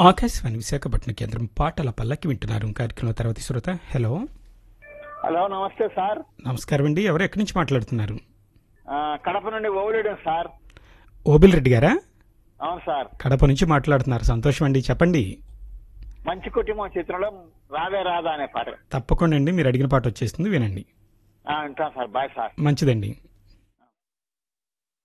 ఆకాశవాణి విశాఖపట్నం కేంద్రం పాటల పల్లకి వింటున్నారు. కార్యక్రమం తర్వాత శ్రోత. హలో హలో, నమస్తే సార్. నమస్కారం అండి. ఎవరు ఎక్కడి నుంచి మాట్లాడుతున్నారు? కడప నుండి ఓబులేడు సార్. ఓబిల్ రెడ్డి గారా? అవును సార్. కడప నుంచి మాట్లాడుతున్నారు. సంతోషం అండి. చెప్పండి. మంచి కుటుంబం చిత్రంలో రావే రాదా అనే పాట. తప్పకుండా అండి, మీరు అడిగిన పాట వచ్చేస్తుంది, వినండి. వింటాను సార్. Bye sir. మంచిదండి.